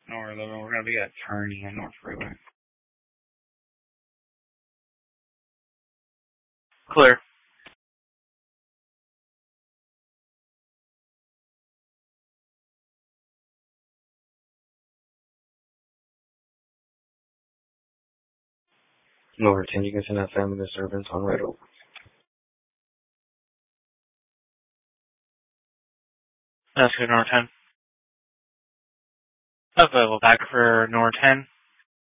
We're going to be at Kearney and North Freeway. Clear. North 10, you can send that family disturbance on Red Oak. That's good, North 10. Available back for North 10.